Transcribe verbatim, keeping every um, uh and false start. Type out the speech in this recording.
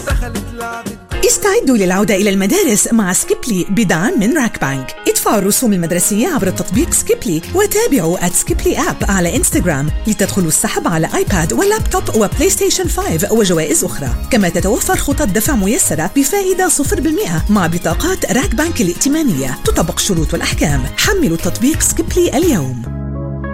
استعدوا للعودة إلى المدارس مع سكيبلي بدعم من راك بانك. ادفعوا الرسوم المدرسية عبر تطبيق سكيبلي وتابعوا @سكيبلي آب على إنستغرام لتدخلوا السحب على آيباد واللابتوب وبلاي ستيشن خمسة وجوائز أخرى. كما تتوفر خطط دفع ميسرة بفائدة صفر بالمئة مع بطاقات راك بانك الائتمانية. تطبق الشروط والأحكام. حملوا تطبيق سكيبلي اليوم.